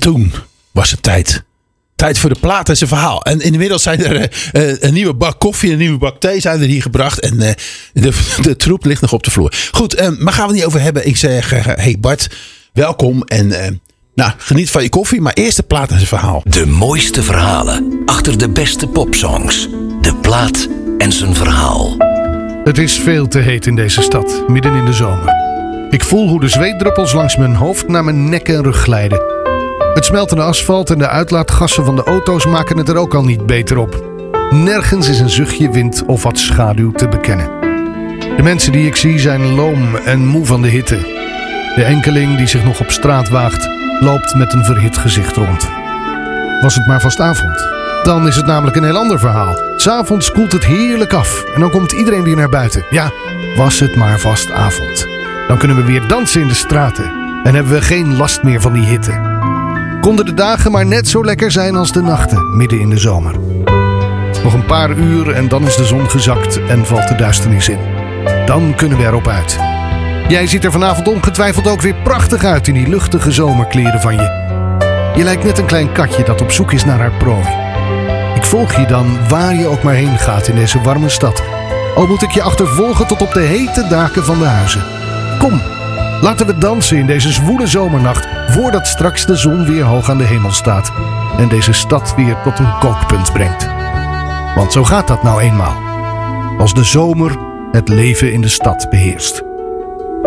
toen was het tijd. Tijd voor de plaat en zijn verhaal. En inmiddels zijn er een nieuwe bak koffie en een nieuwe bak thee zijn er hier gebracht. En de troep ligt nog op de vloer. Goed, maar gaan we het niet over hebben. Ik zeg, hey Bart, welkom. En geniet van je koffie. Maar eerst de plaat en zijn verhaal. De mooiste verhalen achter de beste popsongs. De plaat en zijn verhaal. Het is veel te heet in deze stad, midden in de zomer. Ik voel hoe de zweetdruppels langs mijn hoofd naar mijn nek en rug glijden. Het smeltende asfalt en de uitlaatgassen van de auto's maken het er ook al niet beter op. Nergens is een zuchtje wind of wat schaduw te bekennen. De mensen die ik zie zijn loom en moe van de hitte. De enkeling die zich nog op straat waagt, loopt met een verhit gezicht rond. Was het maar vast avond? Dan is het namelijk een heel ander verhaal. 'S Avonds koelt het heerlijk af en dan komt iedereen weer naar buiten. Ja, was het maar vast avond. Dan kunnen we weer dansen in de straten en hebben we geen last meer van die hitte. Konden de dagen maar net zo lekker zijn als de nachten midden in de zomer. Nog een paar uur en dan is de zon gezakt en valt de duisternis in. Dan kunnen we erop uit. Jij ziet er vanavond ongetwijfeld ook weer prachtig uit in die luchtige zomerkleren van je. Je lijkt net een klein katje dat op zoek is naar haar prooi. Ik volg je dan waar je ook maar heen gaat in deze warme stad. Al moet ik je achtervolgen tot op de hete daken van de huizen. Kom, laten we dansen in deze zwoele zomernacht, voordat straks de zon weer hoog aan de hemel staat en deze stad weer tot een kookpunt brengt. Want zo gaat dat nou eenmaal, als de zomer het leven in de stad beheerst.